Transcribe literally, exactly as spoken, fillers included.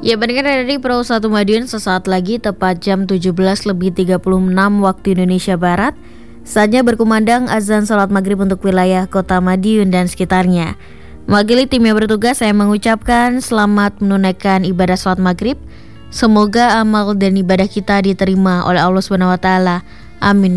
Ya, pendengar dari Pro satu Madiun, sesaat lagi tepat jam tujuh belas lebih tiga puluh enam waktu Indonesia Barat, saatnya berkumandang azan salat maghrib untuk wilayah kota Madiun dan sekitarnya. Mewakili tim yang bertugas, saya mengucapkan selamat menunaikan ibadah salat maghrib. Semoga amal dan ibadah kita diterima oleh Allah Subhanahu wa taala. Amin.